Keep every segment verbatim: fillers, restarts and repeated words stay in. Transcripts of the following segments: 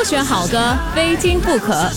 选好歌，非听不可。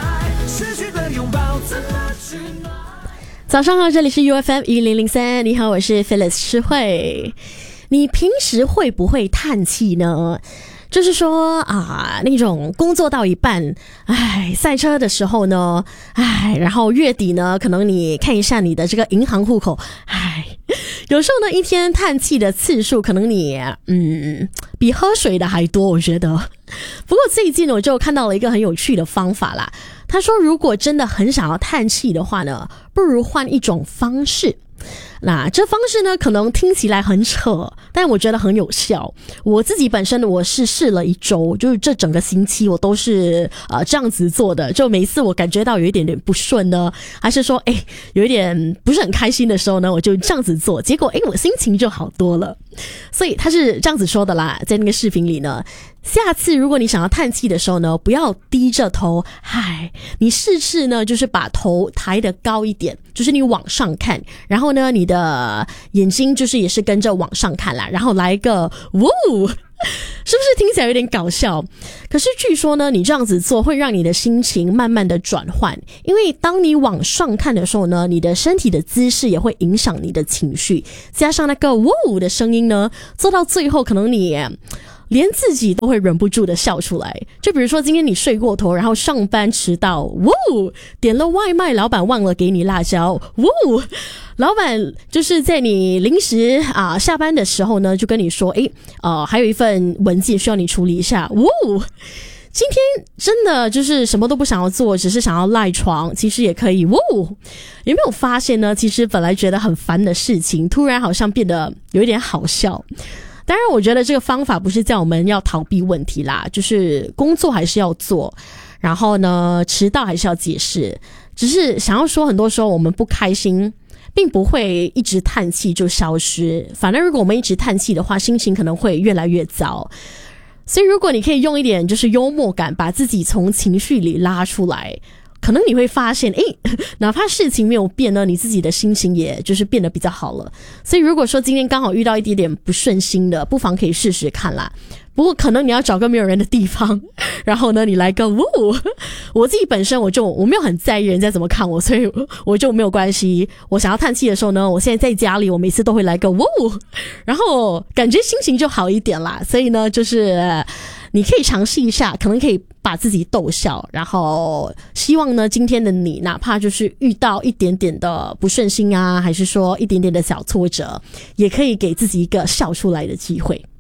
早上好，这里是 U F M 一零零三，你好，我是 Phyllis 诗慧。你平时会不会叹气呢？就是说啊，那种工作到一半，哎，赛车的时候呢，哎，然后月底呢，可能你看一下你的这个银行户口，哎，有时候呢，一天叹气的次数，可能你嗯比喝水的还多，我觉得。不过最近我就看到了一个很有趣的方法啦。他说，如果真的很想要叹气的话呢，不如换一种方式。那这方式呢，可能听起来很扯，但我觉得很有效。我自己本身我是试了一周，就是这整个星期我都是呃这样子做的。就每一次我感觉到有一点点不顺呢，还是说哎有一点不是很开心的时候呢，我就这样子做，结果哎我心情就好多了。所以他是这样子说的啦，在那个视频里呢。下次如果你想要叹气的时候呢，不要低着头，嗨，你试试呢，就是把头抬得高一点，就是你往上看，然后呢，你的眼睛就是也是跟着往上看啦，然后来一个呜。是不是听起来有点搞笑？可是据说呢，你这样子做会让你的心情慢慢的转换，因为当你往上看的时候呢，你的身体的姿势也会影响你的情绪，加上那个呜的声音呢，做到最后可能你连自己都会忍不住的笑出来。就比如说今天你睡过头，然后上班迟到，呜，点了外卖，老板忘了给你辣椒，呜，老板就是在你临时啊下班的时候呢，就跟你说，诶，呃，还有一份文件需要你处理一下，呜。今天真的就是什么都不想要做，只是想要赖床，其实也可以。哇，有没有发现呢？其实本来觉得很烦的事情，突然好像变得有一点好笑。当然我觉得这个方法不是叫我们要逃避问题啦，就是工作还是要做，然后呢迟到还是要解释，只是想要说很多时候我们不开心并不会一直叹气就消失，反而如果我们一直叹气的话，心情可能会越来越糟。所以如果你可以用一点就是幽默感把自己从情绪里拉出来，可能你会发现，诶，哪怕事情没有变呢，你自己的心情也就是变得比较好了。所以如果说今天刚好遇到一点点不顺心的，不妨可以试试看啦。不过可能你要找个没有人的地方，然后呢你来个呜。我自己本身我就我没有很在意人家怎么看我，所以我就没有关系。我想要叹气的时候呢，我现在在家里我每次都会来个呜，然后感觉心情就好一点啦。所以呢就是你可以尝试一下，可能可以把自己逗笑，然后希望呢今天的你哪怕就是遇到一点点的不顺心啊，还是说一点点的小挫折，也可以给自己一个笑出来的机会。